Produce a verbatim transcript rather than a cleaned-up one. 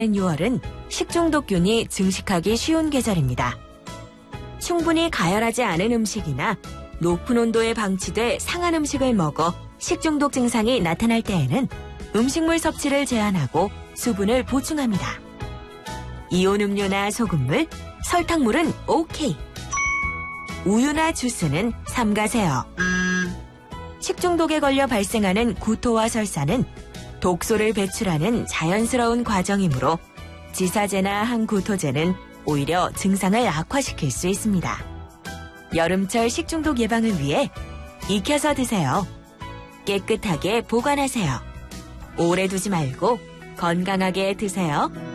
유월은 식중독균이 증식하기 쉬운 계절입니다. 충분히 가열하지 않은 음식이나 높은 온도에 방치돼 상한 음식을 먹어 식중독 증상이 나타날 때에는 음식물 섭취를 제한하고 수분을 보충합니다. 이온 음료나 소금물, 설탕물은 오케이. 우유나 주스는 삼가세요. 식중독에 걸려 발생하는 구토와 설사는 독소를 배출하는 자연스러운 과정이므로 지사제나 항구토제는 오히려 증상을 악화시킬 수 있습니다. 여름철 식중독 예방을 위해 익혀서 드세요. 깨끗하게 보관하세요. 오래 두지 말고 건강하게 드세요.